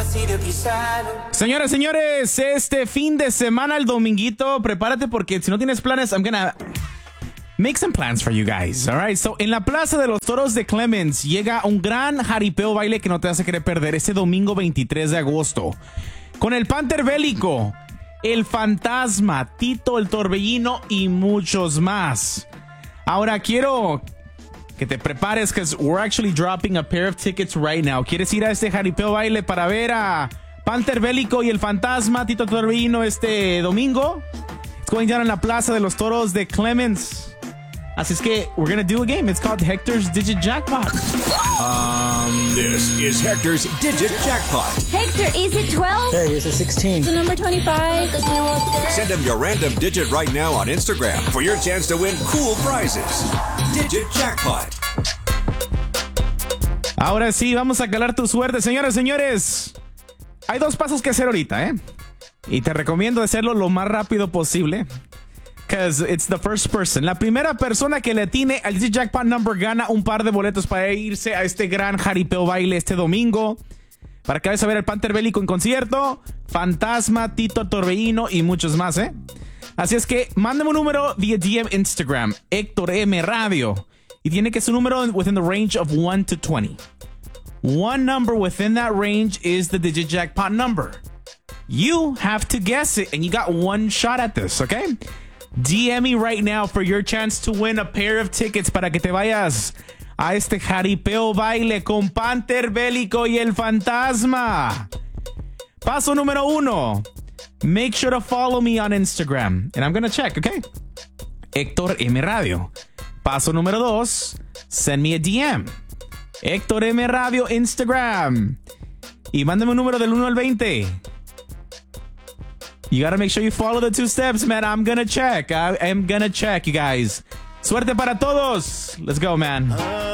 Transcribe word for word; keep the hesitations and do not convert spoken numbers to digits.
Señoras, señores, este fin de semana, el dominguito, prepárate porque si no tienes planes, I'm gonna make some plans for you guys, all right? So, en la Plaza de los Toros de Clements llega un gran jaripeo baile que no te vas a querer perder este domingo veintitrés de agosto. Con el Panther Bélico, el Fantasma, Tito el Torbellino y muchos más. Ahora quiero que te prepares because we're actually dropping a pair of tickets right now. ¿Quieres ir a este jaripeo baile para ver a Panther Bélico y el Fantasma, Tito el Torbellino este domingo? It's going down en la Plaza de los Toros de Clements. Así es que we're gonna do a game. It's called Hector's Digit Jackpot. Um, this is Hector's Digit Jackpot. Hector, is it twelve? Hey, is it sixteen? Is it number twenty-five? Send him your random digit right now on Instagram for your chance to win cool prizes. Digit Jackpot. Ahora sí, vamos a calar tu suerte, señores, señores. Hay dos pasos que hacer ahorita, ¿eh? Y te recomiendo hacerlo lo más rápido posible. Because it's the first person. La primera persona que le atine al Digit Jackpot number gana un par de boletos para irse a este gran jaripeo baile este domingo. Para que vayas a ver el Panther Bélico en concierto, Fantasma, Tito Torbellino y muchos más, ¿eh? Así es que mándame un número vía D M Instagram, Héctor M Radio. Y tiene que ser un número within the range of one to twenty. One number within that range is the Digit Jackpot number. You have to guess it, and you got one shot at this, okay? D M me right now for your chance to win a pair of tickets para que te vayas a este jaripeo baile con Panther Bélico y el Fantasma. Paso número uno. Make sure to follow me on Instagram. And I'm gonna check, okay? Héctor M Radio. Paso número dos. Send me a D M. Héctor M Radio Instagram. Y mándame un número del uno al veinte. You gotta make sure you follow the two steps, man. I'm gonna check. I am gonna check, you guys. Suerte para todos. Let's go, man.